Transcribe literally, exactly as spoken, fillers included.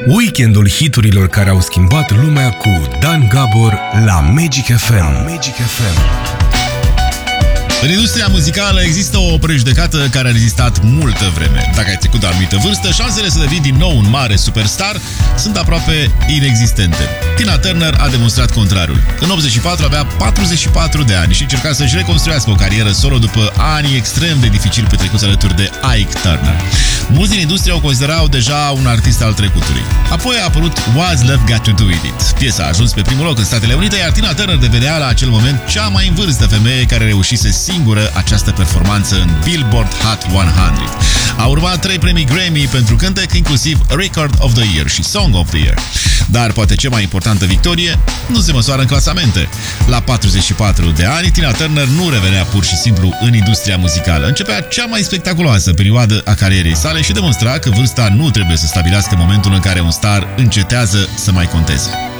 Weekendul hiturilor care au schimbat lumea cu Dan Gabor la Magic F M. Magic F M. În industria muzicală există o prejudecată care a rezistat multă vreme. Dacă ai trecut de o anumită vârstă, șansele să devii din nou un mare superstar sunt aproape inexistente. Tina Turner a demonstrat contrariul. În optzeci și patru avea patruzeci și patru de ani și încerca să-și reconstruiască o carieră solo după ani extrem de dificil petrecuți alături de Ike Turner. Mulți din industrie o considerau deja un artist al trecutului. Apoi a apărut What's Love Got to Do With It. Piesa a ajuns pe primul loc în Statele Unite, iar Tina Turner devenea la acel moment cea mai în vârstă femeie care reușise singură această performanță în Billboard Hot o sută. A urmat trei premii Grammy pentru cântec, inclusiv Record of the Year și Song of the Year. Dar poate cea mai importantă victorie nu se măsoară în clasamente. La patruzeci și patru de ani, Tina Turner nu revenea pur și simplu în industria muzicală. Începea cea mai spectaculoasă perioadă a carierei sale și demonstra că vârsta nu trebuie să stabilească momentul în care un star încetează să mai conteze.